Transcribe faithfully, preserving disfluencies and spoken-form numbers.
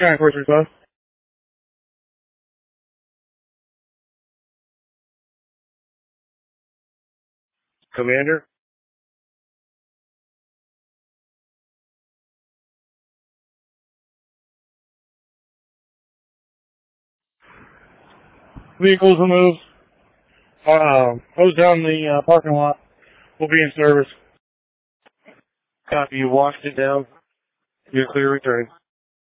Kind of course request. Commander. Vehicles removed. Uh, close down the uh, parking lot. We'll be in service. Copy. You washed it down. You're clear return.